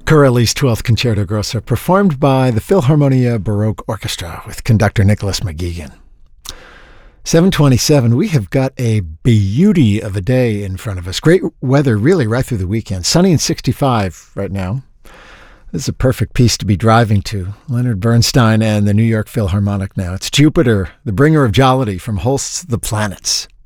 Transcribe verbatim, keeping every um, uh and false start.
Corelli's twelfth Concerto Grosso, performed by the Philharmonia Baroque Orchestra with conductor Nicholas McGeegan. seven twenty-seven, we have got a beauty of a day in front of us. Great weather really right through the weekend. Sunny and sixty-five right now. This is a perfect piece to be driving to. Leonard Bernstein and the New York Philharmonic now. It's Jupiter, the bringer of jollity from Holst's The Planets.